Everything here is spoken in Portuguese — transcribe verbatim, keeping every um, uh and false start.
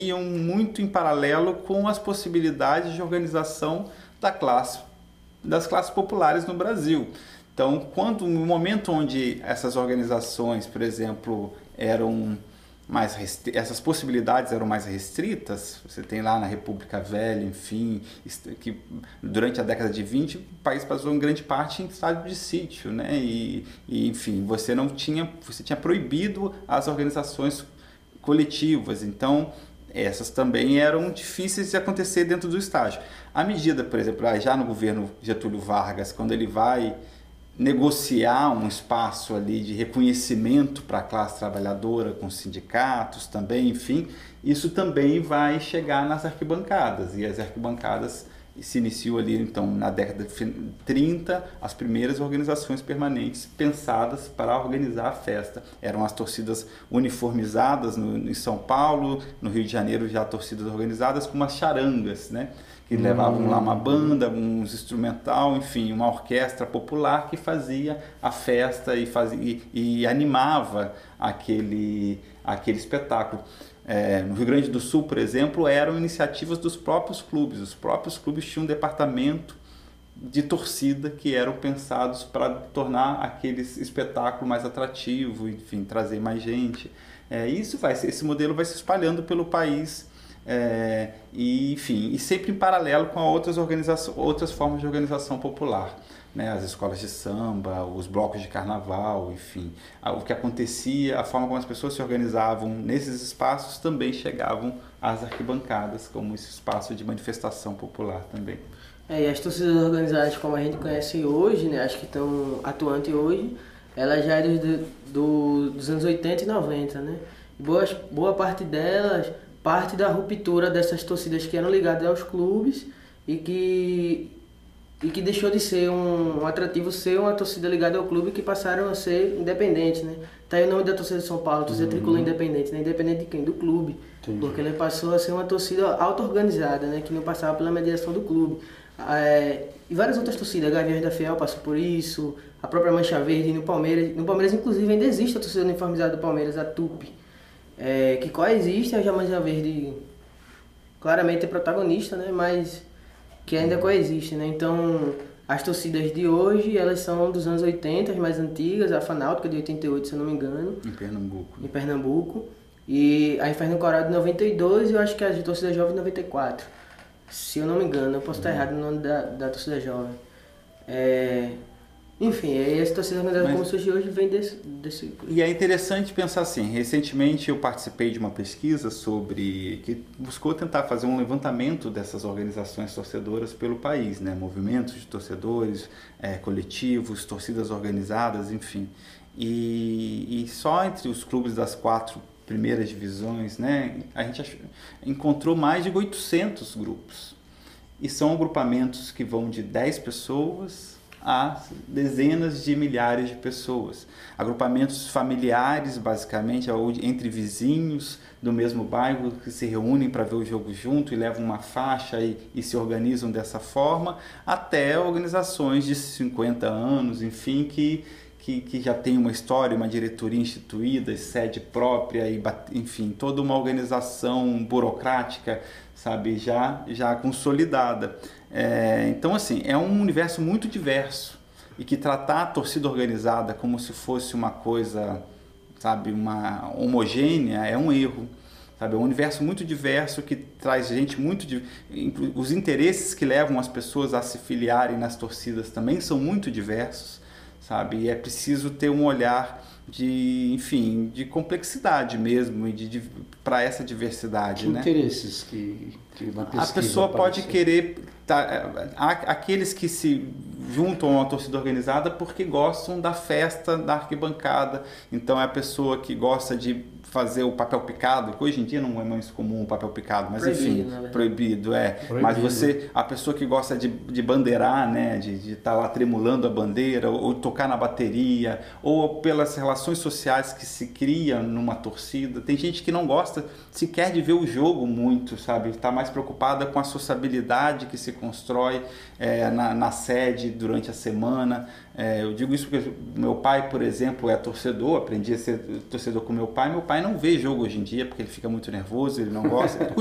iam muito em paralelo com as possibilidades de organização da classe, das classes populares no Brasil. Então, quando no momento onde essas organizações, por exemplo, eram mais restri- essas possibilidades eram mais restritas, você tem lá na República Velha, enfim, que durante a década de vinte o país passou em grande parte em estado de sítio, né? E, e enfim, você não tinha, você tinha proibido as organizações coletivas, então essas também eram difíceis de acontecer dentro do estágio. À medida, por exemplo, já no governo Getúlio Vargas, quando ele vai negociar um espaço ali de reconhecimento para a classe trabalhadora com sindicatos também, enfim, isso também vai chegar nas arquibancadas, e as arquibancadas se iniciou ali então na década de trinta, as primeiras organizações permanentes pensadas para organizar a festa. Eram as torcidas uniformizadas no, em São Paulo, no Rio de Janeiro já torcidas organizadas com umas charangas, né? Que levavam lá uma banda, um instrumental, enfim, uma orquestra popular que fazia a festa e, fazia, e, e animava aquele, aquele espetáculo. É, no Rio Grande do Sul, por exemplo, eram iniciativas dos próprios clubes. Os próprios clubes tinham um departamento de torcida que eram pensados para tornar aquele espetáculo mais atrativo, enfim, trazer mais gente. É, isso vai, esse modelo vai se espalhando pelo país. É, e enfim, e sempre em paralelo com outras organizações, outras formas de organização popular, né? As escolas de samba, os blocos de carnaval, enfim, o que acontecia, a forma como as pessoas se organizavam nesses espaços também chegavam às arquibancadas como esse espaço de manifestação popular também. É, e as torcidas organizadas como a gente conhece hoje, né, as que estão atuantes hoje, elas já é do, do, dos anos oitenta e noventa, né? Boas, boa parte delas parte da ruptura dessas torcidas que eram ligadas aos clubes e que, e que deixou de ser um, um atrativo ser uma torcida ligada ao clube, que passaram a ser independentes, né? Tá aí o nome da torcida de São Paulo, torcida uhum. Tricolor Independente, né? Independente de quem? Do clube. Entendi. Porque ele passou a ser uma torcida auto-organizada, né? Que não passava pela mediação do clube. É, e várias outras torcidas, a Gaviões da Fiel passou por isso, a própria Mancha Verde no Palmeiras. No Palmeiras, inclusive, ainda existe a torcida uniformizada do Palmeiras, a Tupi. É, que coexiste, a Mancha Verde claramente é protagonista, né? Mas que ainda coexiste, né? Então, as torcidas de hoje, elas são dos anos oitenta, as mais antigas, a Fanáutica de oitenta e oito, se eu não me engano. Em Pernambuco. Em Pernambuco. E a Inferno Corado de noventa e dois e eu acho que a de torcida jovem de noventa e quatro. Se eu não me engano, eu posso estar errado no nome da, da torcida jovem. É... Enfim, essa torcida organizada Mas, como surge hoje vem desse, desse... E é interessante pensar assim, recentemente eu participei de uma pesquisa sobre, que buscou tentar fazer um levantamento dessas organizações torcedoras pelo país, né? Movimentos de torcedores, é, coletivos, torcidas organizadas, enfim. E, e só entre os clubes das quatro primeiras divisões, né, a gente achou, encontrou mais de oitocentos grupos. E são agrupamentos que vão de dez pessoas a dezenas de milhares de pessoas. Agrupamentos familiares, basicamente, entre vizinhos do mesmo bairro que se reúnem para ver o jogo junto e levam uma faixa e, e se organizam dessa forma, até organizações de cinquenta anos, enfim, que, que, que já tem uma história, uma diretoria instituída, sede própria, e, enfim, toda uma organização burocrática, sabe, já, já consolidada. É, então, assim, é um universo muito diverso e que tratar a torcida organizada como se fosse uma coisa, sabe, uma homogênea é um erro, sabe? É um universo muito diverso que traz gente muito... Os interesses que levam as pessoas a se filiarem nas torcidas também são muito diversos, sabe? E é preciso ter um olhar de, enfim, de complexidade mesmo e de, de, para essa diversidade, que né? interesses que, que na pesquisa a pessoa apareceu? Pode querer tá, há aqueles que se juntam a uma torcida organizada porque gostam da festa da arquibancada, então é a pessoa que gosta de fazer o papel picado, que hoje em dia não é mais comum o papel picado, mas proibido, enfim, né? proibido, é. Proibido. Mas você, a pessoa que gosta de, de bandeirar, né, de estar tá lá tremulando a bandeira, ou, ou tocar na bateria, ou pelas relações sociais que se criam numa torcida. Tem gente que não gosta sequer de ver o jogo muito, sabe? Está mais preocupada com a sociabilidade que se constrói é, na, na sede durante a semana. É, eu digo isso porque meu pai, por exemplo, é torcedor, aprendi a ser torcedor com meu pai. Meu pai pai não vê jogo hoje em dia porque ele fica muito nervoso, ele não gosta.